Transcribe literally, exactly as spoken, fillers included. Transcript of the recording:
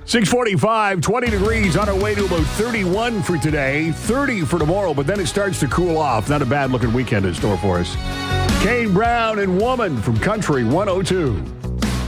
six forty-five, twenty degrees on our way to about thirty-one for today, thirty for tomorrow, but then it starts to cool off. Not a bad looking weekend in store for us. Kane Brown and Woman from Country one oh two.